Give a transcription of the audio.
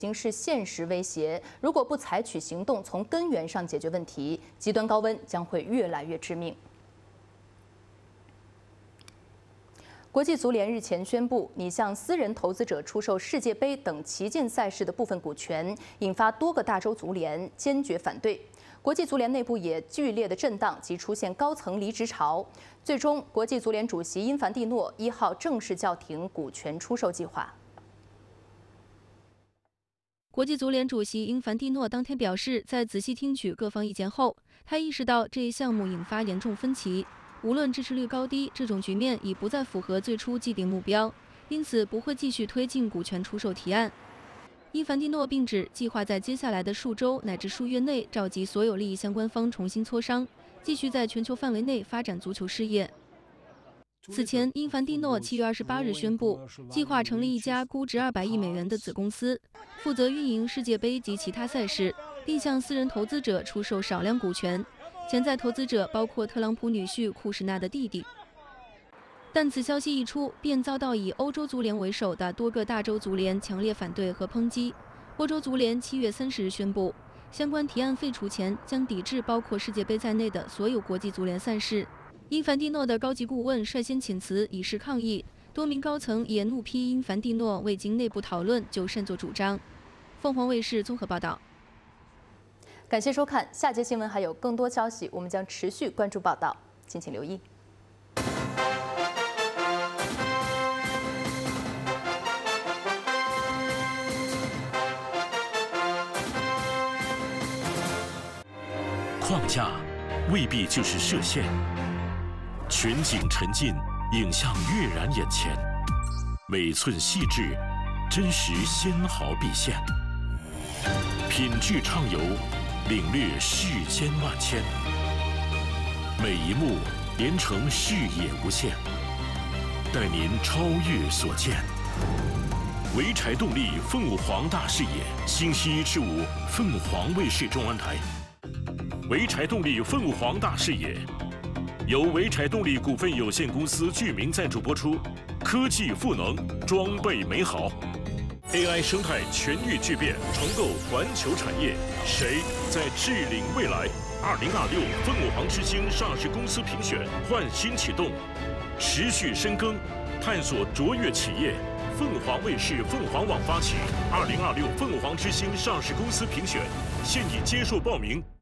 已经是现实威胁。如果不采取行动，从根源上解决问题，极端高温将会越来越致命。国际足联日前宣布，拟向私人投资者出售世界杯等旗舰赛事的部分股权，引发多个大洲足联坚决反对。国际足联内部也剧烈的震荡及出现高层离职潮。最终，国际足联主席因凡蒂诺1号正式叫停股权出售计划。 国际足联主席因凡蒂诺当天表示，在仔细听取各方意见后，他意识到这一项目引发严重分歧，无论支持率高低，这种局面已不再符合最初既定目标，因此不会继续推进股权出售提案。因凡蒂诺并指，计划在接下来的数周乃至数月内召集所有利益相关方重新磋商，继续在全球范围内发展足球事业。 此前，因凡蒂诺7月28日宣布，计划成立一家估值200亿美元的子公司，负责运营世界杯及其他赛事，并向私人投资者出售少量股权。潜在投资者包括特朗普女婿库什纳的弟弟。但此消息一出，便遭到以欧洲足联为首的多个大洲足联强烈反对和抨击。欧洲足联7月30日宣布，相关提案废除前将抵制包括世界杯在内的所有国际足联赛事。 因凡蒂诺的高级顾问率先请辞以示抗议，多名高层也怒批因凡蒂诺未经内部讨论就擅作主张。凤凰卫视综合报道。 感谢收看，下节新闻还有更多消息，我们将持续关注报道，敬请留意。 框架未必就是射线。 全景沉浸，影像跃然眼前，每寸细致，真实纤毫毕现。品质畅游，领略世间万千。每一幕连成视野无限，带您超越所见。潍柴动力凤凰大视野，星期1至5，凤凰卫视中文台。潍柴动力凤凰大视野。 由潍柴动力股份有限公司具名赞助播出，科技赋能，装备美好 ，AI 生态全域巨变，重构环球产业，谁在智领未来？2026凤凰之星上市公司评选焕新启动，持续深耕，探索卓越企业。凤凰卫视、凤凰网发起2026凤凰之星上市公司评选，现已接受报名。